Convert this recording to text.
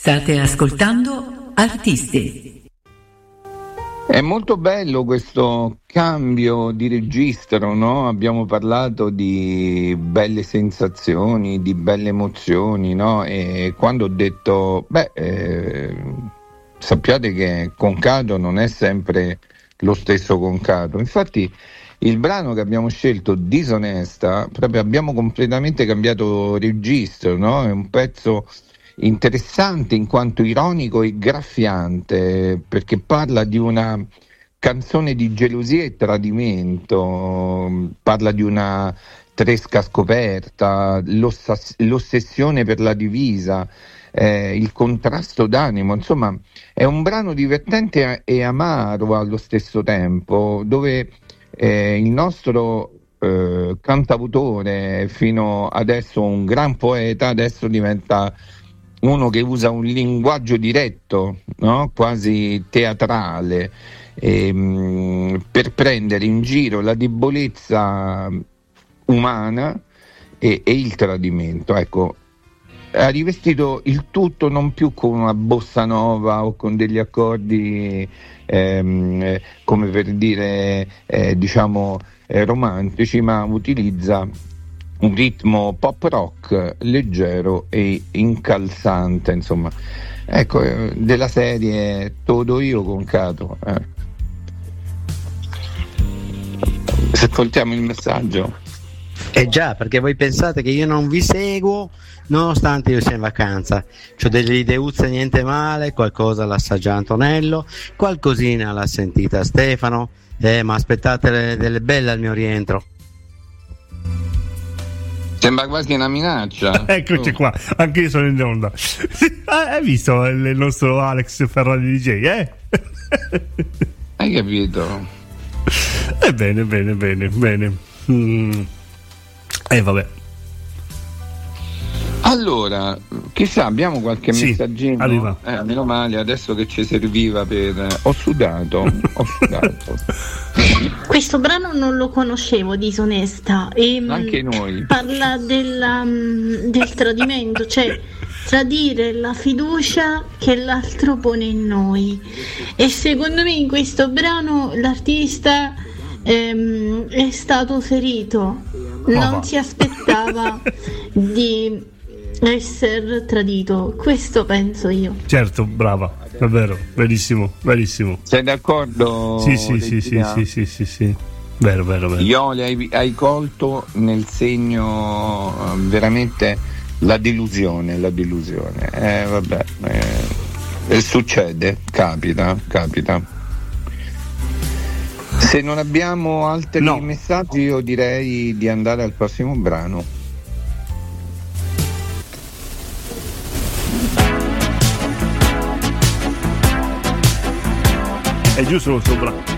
State ascoltando Artisti. È molto bello questo cambio di registro, no? Abbiamo parlato di belle sensazioni, di belle emozioni, no? E quando ho detto, sappiate che Concato non è sempre lo stesso Concato. Infatti il brano che abbiamo scelto, Disonesta, proprio abbiamo completamente cambiato registro, no? È un pezzo interessante in quanto ironico e graffiante, perché parla di una canzone di gelosia e tradimento, parla di una tresca scoperta, l'ossessione per la divisa, il contrasto d'animo, insomma è un brano divertente e amaro allo stesso tempo, dove il nostro cantautore, fino adesso un gran poeta, adesso diventa uno che usa un linguaggio diretto, no? Quasi teatrale, per prendere in giro la debolezza umana e il tradimento. Ecco, ha rivestito il tutto non più con una bossa nova o con degli accordi come per dire romantici, ma utilizza un ritmo pop rock leggero e incalzante, insomma, ecco, della serie Todo io Concato. Se ascoltiamo il messaggio. Già, perché voi pensate che io non vi seguo nonostante io sia in vacanza. C'ho delle ideuzze niente male, qualcosa l'ha assaggiato Antonello, qualcosina l'ha sentita Stefano, ma aspettate delle belle al mio rientro. Sembra quasi una minaccia. Eccoci qua, anche io sono in onda. Hai visto il nostro Alex Ferrari DJ, Hai capito? Bene. Vabbè. Allora, chissà, abbiamo qualche messaggino? Arriva. Meno male, adesso che ci serviva per... Ho sudato. Questo brano non lo conoscevo, Disonesta, e anche noi. Parla del tradimento, cioè tradire la fiducia che l'altro pone in noi, e secondo me in questo brano l'artista è stato ferito, non si aspettava di essere tradito, questo penso io. Certo, brava, è vero, verissimo. Sei d'accordo? Sì. Vero. Iole, hai colto nel segno veramente la delusione. Succede, capita. Se non abbiamo altri messaggi, io direi di andare al prossimo brano. È giusto lo brano.